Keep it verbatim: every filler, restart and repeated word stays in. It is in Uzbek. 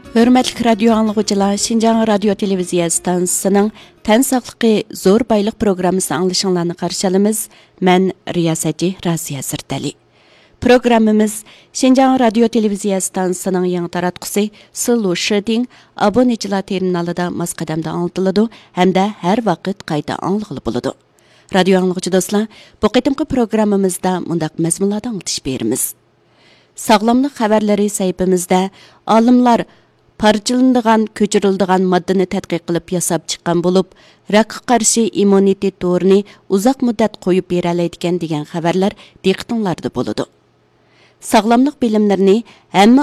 Hörmətli radio anlıqçılar, Şinjan Radio Televiziya stansiyasının Tən saqlıqı zor baylıq proqramısı anlaşılığını qarşılamız. Mən riyasətçi Raziya Sirtali. Programımız Şinjan Radio Televiziya stansiyasının yanı taratqusi Sılu Şiding abonecilar terminalida masqadamda anlatılıdı, hem de her vaqt qayta anlıqlı buludu. Radio anlıqçı dostlar, bu qitimqi programımızda mundaq məzmunlardan anlatış berimiz. Sağlamlıq xəbərləri səhifəmizdə alimlar parçalanadigan, ko'chiriladigan moddani tadqiq qilib yasab chiqqan bo'lib, rakqa qarshi immunitet to'rini uzoq muddat qo'yib beralaydigan degan xabarlar diqqatinglarda bo'ladi. Sog'lomlik bilimlarini hamma